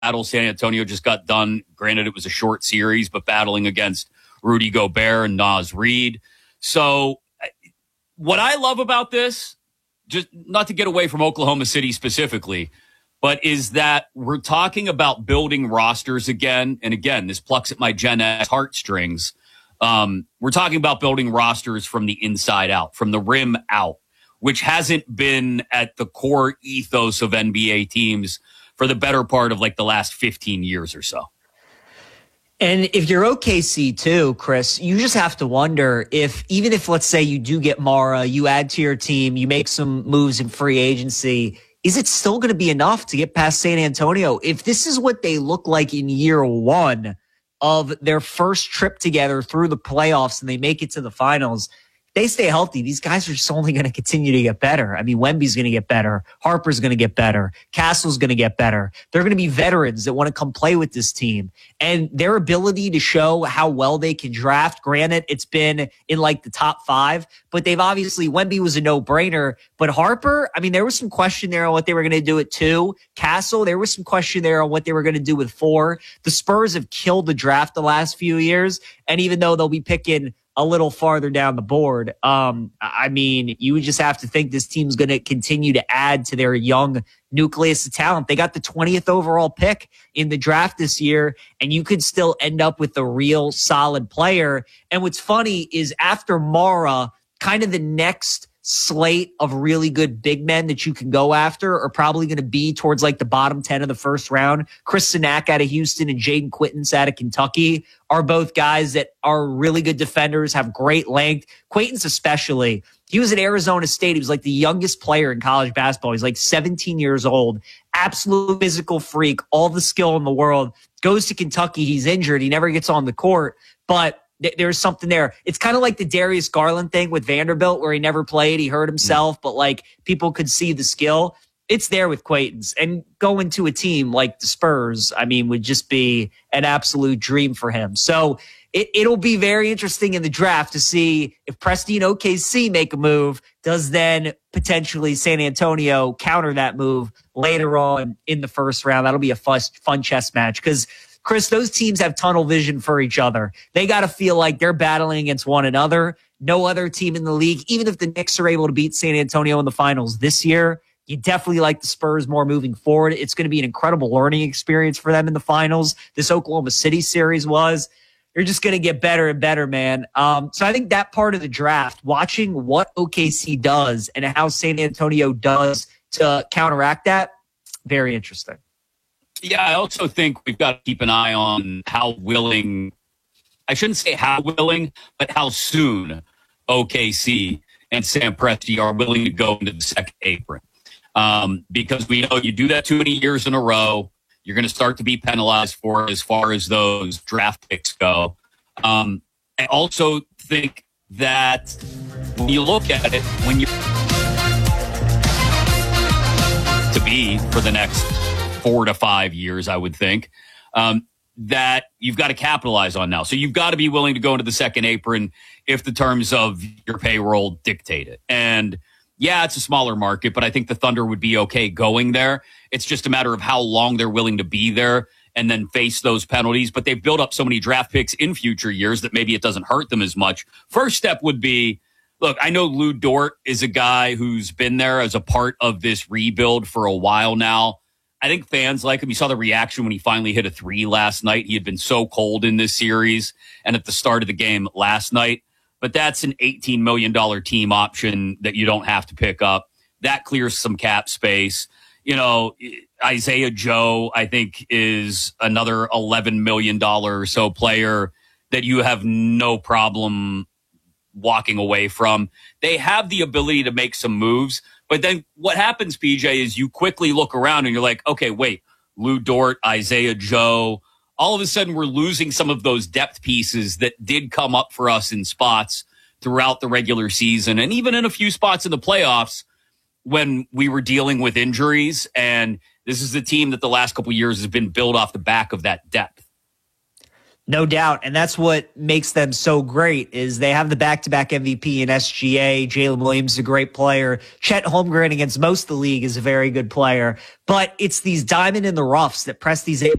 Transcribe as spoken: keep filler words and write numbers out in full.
battle. San Antonio just got done. Granted, it was a short series, but battling against Rudy Gobert and Naz Reid. So what I love about this, just not to get away from Oklahoma City specifically, but is that we're talking about building rosters again. And again, this plucks at my Gen X heartstrings. Um, we're talking about building rosters from the inside out, from the rim out, which hasn't been at the core ethos of N B A teams for the better part of like the last fifteen years or so. And if you're O K C too, Chris, you just have to wonder if, even if, let's say you do get Mara, you add to your team, you make some moves in free agency, is it still going to be enough to get past San Antonio? If this is what they look like in year one of their first trip together through the playoffs and they make it to the finals, they stay healthy, these guys are just only going to continue to get better. I mean, Wemby's going to get better. Harper's going to get better. Castle's going to get better. They're going to be veterans that want to come play with this team. And their ability to show how well they can draft, granted, it's been in like the top five, but they've obviously, Wemby was a no-brainer. But Harper, I mean, there was some question there on what they were going to do at two. Castle, there was some question there on what they were going to do with four. The Spurs have killed the draft the last few years. And even though they'll be picking a little farther down the board, Um, I mean, you would just have to think this team's going to continue to add to their young nucleus of talent. They got the twentieth overall pick in the draft this year, and you could still end up with a real solid player. And what's funny is after Mara, kind of the next slate of really good big men that you can go after are probably going to be towards like the bottom ten of the first round. Chris Sinak out of Houston and Jaden Quittens out of Kentucky are both guys that are really good defenders, have great length. Quittens especially. He was at Arizona State. He was like the youngest player in college basketball. He's like seventeen years old. Absolute physical freak, all the skill in the world. Goes to Kentucky. He's injured. He never gets on the court, but there's something there. It's kind of like the Darius Garland thing with Vanderbilt where he never played. He hurt himself, but like people could see the skill. It's there with Quaitons. And going to a team like the Spurs, I mean, would just be an absolute dream for him. So it, it'll be very interesting in the draft to see if Presti and O K C make a move. Does then potentially San Antonio counter that move later on in the first round? That'll be a fun, fun chess match because Chris, those teams have tunnel vision for each other. They got to feel like they're battling against one another. No other team in the league, even if the Knicks are able to beat San Antonio in the finals this year, you definitely like the Spurs more moving forward. It's going to be an incredible learning experience for them in the finals. This Oklahoma City series was. You're just going to get better and better, man. Um, so I think that part of the draft, watching what O K C does and how San Antonio does to counteract that, very interesting. Yeah, I also think we've got to keep an eye on how willing, I shouldn't say how willing, but how soon O K C and Sam Presti are willing to go into the second apron. Um, because we know you do that too many years in a row, you're going to start to be penalized for it as far as those draft picks go. Um, I also think that when you look at it, when you to be for the next four to five years, I would think, um, that you've got to capitalize on now. So you've got to be willing to go into the second apron if the terms of your payroll dictate it. And yeah, it's a smaller market, but I think the Thunder would be okay going there. It's just a matter of how long they're willing to be there and then face those penalties. But they've built up so many draft picks in future years that maybe it doesn't hurt them as much. First step would be, look, I know Lou Dort is a guy who's been there as a part of this rebuild for a while now. I think fans like him. You saw the reaction when he finally hit a three last night. He had been so cold in this series and at the start of the game last night. But that's an eighteen million dollars team option that you don't have to pick up. That clears some cap space. You know, Isaiah Joe, I think, is another eleven million dollars or so player that you have no problem walking away from. They have the ability to make some moves. But then what happens, P J, is you quickly look around and you're like, okay, wait, Lou Dort, Isaiah Joe, all of a sudden we're losing some of those depth pieces that did come up for us in spots throughout the regular season and even in a few spots in the playoffs when we were dealing with injuries. And this is a team that the last couple of years has been built off the back of that depth. No doubt. And that's what makes them so great is they have the back-to-back M V P in S G A. Jalen Williams is a great player. Chet Holmgren against most of the league is a very good player. But it's these diamond in the roughs that Presti's able